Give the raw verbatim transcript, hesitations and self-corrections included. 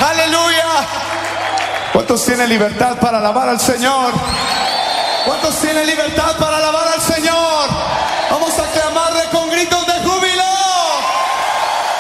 Aleluya. ¿Cuántos tienen libertad para alabar al Señor? ¿Cuántos tienen libertad para alabar al Señor? Vamos a clamarle con gritos de